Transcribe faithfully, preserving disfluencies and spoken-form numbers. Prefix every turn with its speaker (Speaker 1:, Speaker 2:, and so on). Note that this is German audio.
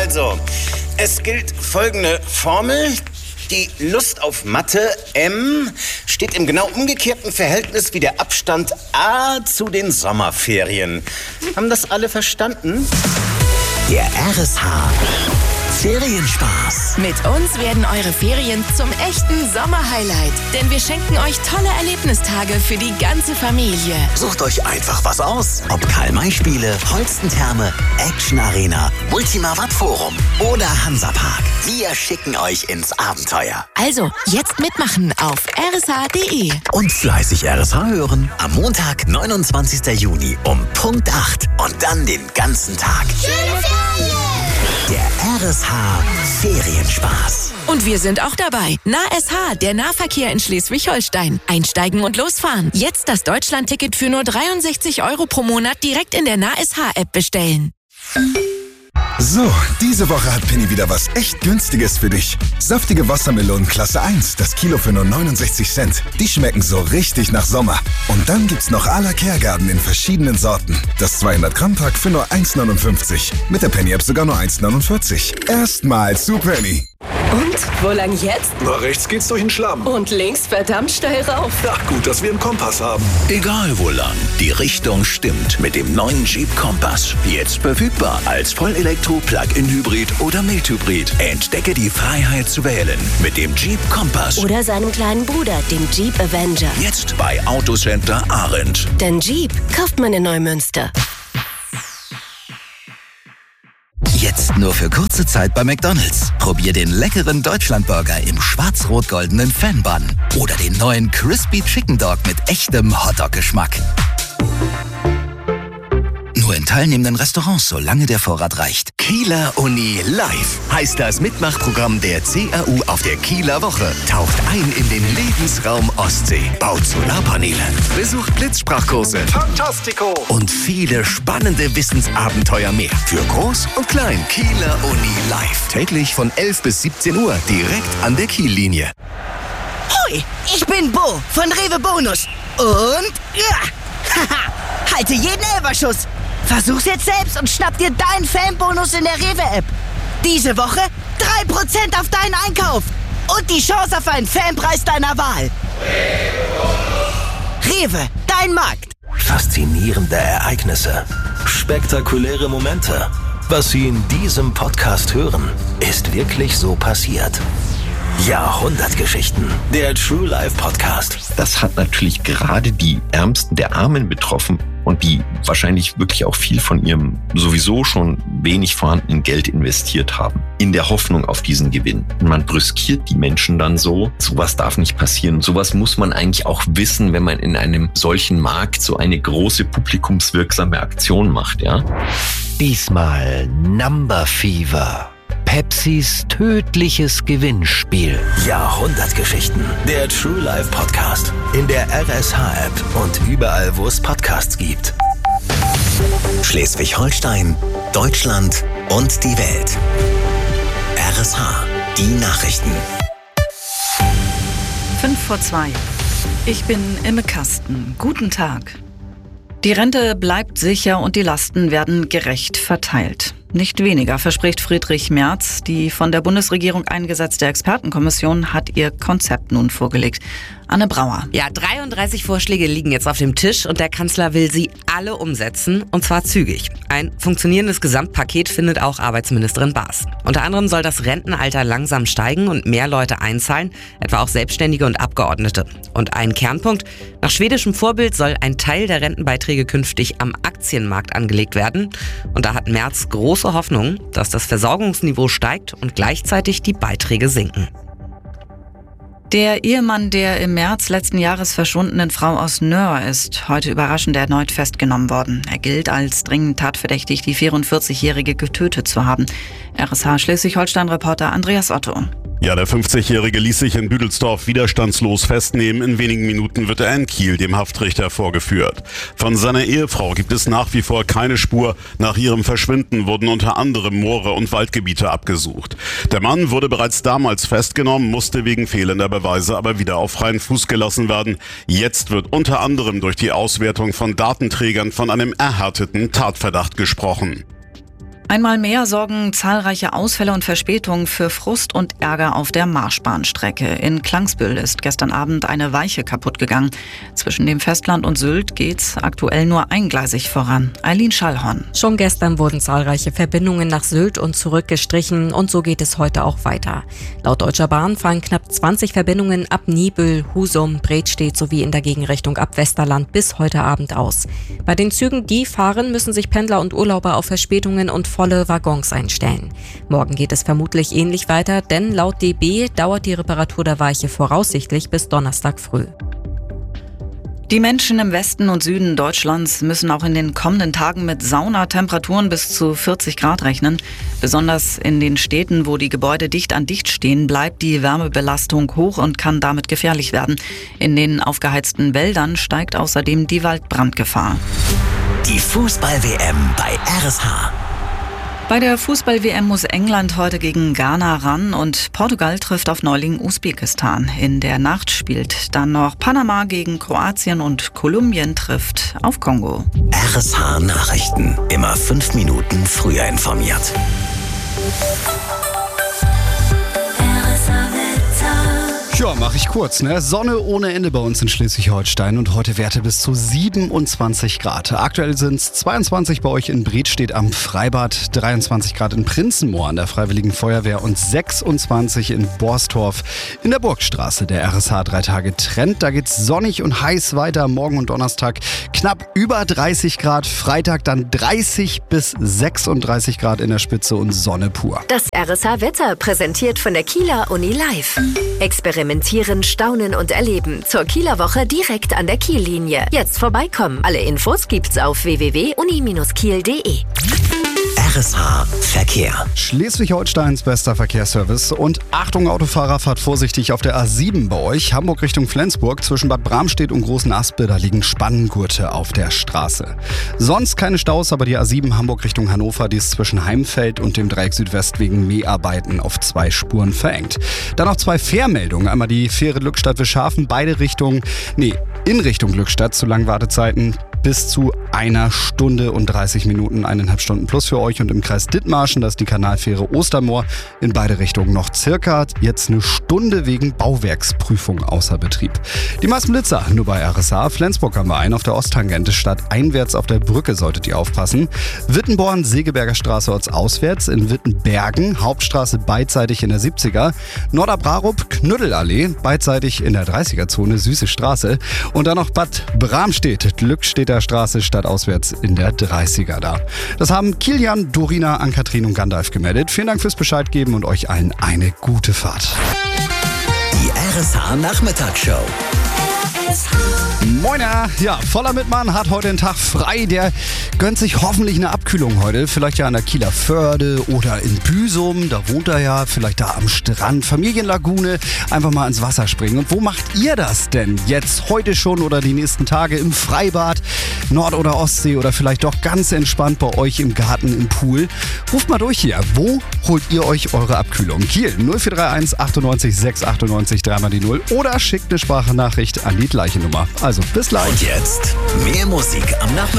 Speaker 1: Also, es gilt folgende Formel. Die Lust auf Mathe, M, steht im genau umgekehrten Verhältnis wie der Abstand A zu den Sommerferien. Haben das alle verstanden?
Speaker 2: Der R S H Ferienspaß.
Speaker 3: Mit uns werden eure Ferien zum echten Sommerhighlight. Denn wir schenken euch tolle Erlebnistage für die ganze Familie.
Speaker 2: Sucht euch einfach was aus. Ob Karl-May-Spiele, Holstentherme, Action Arena, Ultima Watt Forum oder Hansapark. Wir schicken euch ins Abenteuer.
Speaker 3: Also, jetzt mitmachen auf r s h punkt d e.
Speaker 2: Und fleißig R S H hören. Am Montag, neunundzwanzigsten Juni um Punkt acht. Und dann den ganzen Tag.
Speaker 4: Schöne Ferien!
Speaker 2: Der R S H Ferienspaß.
Speaker 3: Und wir sind auch dabei. NahSH, der Nahverkehr in Schleswig-Holstein. Einsteigen und losfahren. Jetzt das Deutschland-Ticket für nur dreiundsechzig Euro pro Monat direkt in der NahSH-App bestellen.
Speaker 5: So, diese Woche hat Penny wieder was echt Günstiges für dich. Saftige Wassermelonen Klasse eins, das Kilo für nur neunundsechzig Cent. Die schmecken so richtig nach Sommer. Und dann gibt's noch à la Kehrgarten in verschiedenen Sorten. Das zweihundert Gramm Pack für nur eins neunundfünfzig. Mit der Penny-App sogar nur eins neunundvierzig. Erstmal zu Penny.
Speaker 6: Und, wo lang jetzt?
Speaker 7: Na, rechts geht's durch den Schlamm.
Speaker 6: Und links verdammt steil rauf.
Speaker 7: Ach gut, dass wir einen Kompass haben.
Speaker 2: Egal wo lang, die Richtung stimmt mit dem neuen Jeep Kompass. Jetzt verfügbar als Vollelektro, Plug-in-Hybrid oder Mild-Hybrid. Entdecke die Freiheit zu wählen mit dem Jeep Kompass.
Speaker 4: Oder seinem kleinen Bruder, dem Jeep Avenger.
Speaker 2: Jetzt bei Autocenter Arendt.
Speaker 4: Denn Jeep kauft man in Neumünster.
Speaker 2: Jetzt nur für kurze Zeit bei McDonald's. Probier den leckeren Deutschlandburger im schwarz-rot-goldenen Fan-Bun. Oder den neuen Crispy Chicken Dog mit echtem Hotdog-Geschmack. Nur in teilnehmenden Restaurants, solange der Vorrat reicht.
Speaker 8: Kieler Uni Live heißt das Mitmachprogramm der C A U auf der Kieler Woche. Taucht ein in den Lebensraum Ostsee, baut Solarpaneele, besucht Blitzsprachkurse.
Speaker 7: Fantastico!
Speaker 8: Und viele spannende Wissensabenteuer mehr. Für Groß und Klein. Kieler Uni Live. Täglich von elf bis siebzehn Uhr direkt an der Kiellinie.
Speaker 9: Hoi, ich bin Bo von Rewe Bonus. Und ja, haha, halte jeden Elberschuss. Versuch's jetzt selbst und schnapp dir deinen Fanbonus in der Rewe-App. Diese Woche drei Prozent auf deinen Einkauf. Und die Chance auf einen Fanpreis deiner Wahl. Rewe, dein Markt.
Speaker 10: Faszinierende Ereignisse. Spektakuläre Momente. Was Sie in diesem Podcast hören, ist wirklich so passiert. Jahrhundertgeschichten. Der True Life Podcast.
Speaker 11: Das hat natürlich gerade die Ärmsten der Armen betroffen und die wahrscheinlich wirklich auch viel von ihrem sowieso schon wenig vorhandenen Geld investiert haben. In der Hoffnung auf diesen Gewinn. Man brüskiert die Menschen dann so. Sowas darf nicht passieren. Sowas muss man eigentlich auch wissen, wenn man in einem solchen Markt so eine große publikumswirksame Aktion macht, ja?
Speaker 12: Diesmal Number Fever. Pepsis tödliches Gewinnspiel.
Speaker 10: Jahrhundertgeschichten. Der True Life Podcast. In der R S H-App und überall, wo es Podcasts gibt. Schleswig-Holstein, Deutschland und die Welt. R S H. Die Nachrichten.
Speaker 13: Fünf vor zwei. Ich bin Imme Kasten. Guten Tag. Die Rente bleibt sicher und die Lasten werden gerecht verteilt. Nicht weniger verspricht Friedrich Merz. Die von der Bundesregierung eingesetzte Expertenkommission hat ihr Konzept nun vorgelegt. Anne Brauer.
Speaker 14: Ja, dreiunddreißig Vorschläge liegen jetzt auf dem Tisch und der Kanzler will sie alle umsetzen, und zwar zügig. Ein funktionierendes Gesamtpaket findet auch Arbeitsministerin Baas. Unter anderem soll das Rentenalter langsam steigen und mehr Leute einzahlen, etwa auch Selbstständige und Abgeordnete. Und ein Kernpunkt: nach schwedischem Vorbild soll ein Teil der Rentenbeiträge künftig am Aktienmarkt angelegt werden. Und da hat Merz große Hoffnung, dass das Versorgungsniveau steigt und gleichzeitig die Beiträge sinken.
Speaker 13: Der Ehemann der im März letzten Jahres verschwundenen Frau aus Nöhr ist heute überraschend erneut festgenommen worden. Er gilt als dringend tatverdächtig, die vierundvierzigjährige getötet zu haben. R S H Schleswig-Holstein-Reporter Andreas Otto.
Speaker 15: Ja, der fünfzigjährige ließ sich in Büdelsdorf widerstandslos festnehmen. In wenigen Minuten wird er in Kiel dem Haftrichter vorgeführt. Von seiner Ehefrau gibt es nach wie vor keine Spur. Nach ihrem Verschwinden wurden unter anderem Moore und Waldgebiete abgesucht. Der Mann wurde bereits damals festgenommen, musste wegen fehlender Beweise aber wieder auf freien Fuß gelassen werden. Jetzt wird unter anderem durch die Auswertung von Datenträgern von einem erhärteten Tatverdacht gesprochen.
Speaker 13: Einmal mehr sorgen zahlreiche Ausfälle und Verspätungen für Frust und Ärger auf der Marschbahnstrecke. In Klangsbüll ist gestern Abend eine Weiche kaputt gegangen. Zwischen dem Festland und Sylt geht's aktuell nur eingleisig voran. Eileen Schallhorn.
Speaker 14: Schon gestern wurden zahlreiche Verbindungen nach Sylt und zurück gestrichen und so geht es heute auch weiter. Laut Deutscher Bahn fallen knapp zwanzig Verbindungen ab Niebüll, Husum, Bredstedt sowie in der Gegenrichtung ab Westerland bis heute Abend aus. Bei den Zügen, die fahren, müssen sich Pendler und Urlauber auf Verspätungen und volle Waggons einstellen. Morgen geht es vermutlich ähnlich weiter, denn laut D B dauert die Reparatur der Weiche voraussichtlich bis Donnerstag früh.
Speaker 13: Die Menschen im Westen und Süden Deutschlands müssen auch in den kommenden Tagen mit Saunatemperaturen bis zu vierzig Grad rechnen. Besonders in den Städten, wo die Gebäude dicht an dicht stehen, bleibt die Wärmebelastung hoch und kann damit gefährlich werden. In den aufgeheizten Wäldern steigt außerdem die Waldbrandgefahr.
Speaker 2: Die Fußball-W M bei R S H.
Speaker 13: Bei der Fußball-W M muss England heute gegen Ghana ran und Portugal trifft auf Neuling Usbekistan. In der Nacht spielt dann noch Panama gegen Kroatien und Kolumbien trifft auf Kongo.
Speaker 2: R S H Nachrichten. Immer fünf Minuten früher informiert.
Speaker 16: Ja, mache ich kurz, ne? Sonne ohne Ende bei uns in Schleswig-Holstein und heute Werte bis zu siebenundzwanzig Grad. Aktuell sind es zweiundzwanzig bei euch in Bredstedt am Freibad, dreiundzwanzig Grad in Prinzenmoor an der Freiwilligen Feuerwehr und sechsundzwanzig in Borstorf in der Burgstraße. Der R S H drei Tage Trend, da geht's sonnig und heiß weiter. Morgen und Donnerstag knapp über dreißig Grad, Freitag dann dreißig bis sechsunddreißig Grad in der Spitze und Sonne pur.
Speaker 4: Das R S H Wetter präsentiert von der Kieler Uni Live. Experimentieren, staunen und erleben. Zur Kieler Woche direkt an der Kiellinie. Jetzt vorbeikommen. Alle Infos gibt's auf w w w punkt uni Bindestrich kiel punkt de.
Speaker 2: R S H Verkehr.
Speaker 16: Schleswig-Holsteins bester Verkehrsservice. Und Achtung Autofahrer, fahrt vorsichtig auf der A sieben bei euch. Hamburg Richtung Flensburg zwischen Bad Bramstedt und Großen Aspe. Da liegen Spanngurte auf der Straße. Sonst keine Staus, aber die A sieben Hamburg Richtung Hannover, die ist zwischen Heimfeld und dem Dreieck Südwest wegen Mäharbeiten auf zwei Spuren verengt. Dann noch zwei Fährmeldungen. Einmal die Fähre Glückstadt-Wischhafen, beide Richtungen, nee, in Richtung Glückstadt zu langen Wartezeiten. Bis zu einer Stunde und dreißig Minuten, eineinhalb Stunden plus für euch. Und im Kreis Dithmarschen, das ist die Kanalfähre Ostermoor, in beide Richtungen noch circa jetzt eine Stunde wegen Bauwerksprüfung außer Betrieb. Die meisten Blitzer nur bei R S H. Flensburg haben wir einen auf der Osttangente, statt einwärts auf der Brücke solltet ihr aufpassen. Wittenborn, Segeberger Straße ortsauswärts, in Wittenbergen, Hauptstraße beidseitig in der siebziger, Norderbrarup, Knüttelallee, beidseitig in der dreißiger-Zone, Süße Straße. Und dann noch Bad Bramstedt, Glückstädter Straße stadtauswärts in der dreißiger da. Das haben Kilian, Dorina, Ann-Kathrin und Gandalf gemeldet. Vielen Dank fürs Bescheid geben und euch allen eine gute Fahrt.
Speaker 2: Die R S H Nachmittagsshow.
Speaker 16: Moiner, ja, voller Mitmann hat heute den Tag frei. Der gönnt sich hoffentlich eine Abkühlung heute. Vielleicht ja an der Kieler Förde oder in Büsum. Da wohnt er ja, vielleicht da am Strand. Familienlagune, einfach mal ins Wasser springen. Und wo macht ihr das denn jetzt, heute schon oder die nächsten Tage? Im Freibad, Nord- oder Ostsee oder vielleicht doch ganz entspannt bei euch im Garten, im Pool? Ruft mal durch hier. Wo holt ihr euch eure Abkühlung? Kiel null vier drei eins achtundneunzig sechs achtundneunzig dreimal die null oder schickt eine Sprachnachricht an die gleiche Nummer. Also bis gleich.
Speaker 2: Und jetzt mehr Musik am Nachmittag.